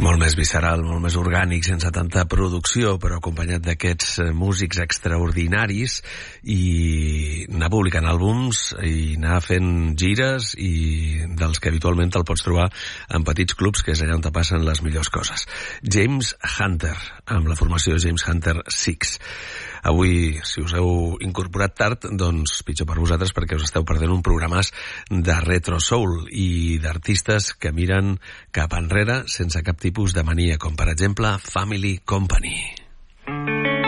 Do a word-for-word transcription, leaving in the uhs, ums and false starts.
Molt més visceral, molt més orgànic, sense tanta producció, però acompanyat d'aquests músics extraordinaris, i anar publicant àlbums i anar fent gires, i dels que habitualment te'l pots trobar en petits clubs, que és allà on te passen les millors coses. James Hunter, amb la formació James Hunter Six. Avui, si us heu incorporat tard, doncs pitjor per vosaltres, perquè us esteu perdent un programàs de retro soul i d'artistes que miren cap enrere sense cap tipus de mania, com per exemple Family Company.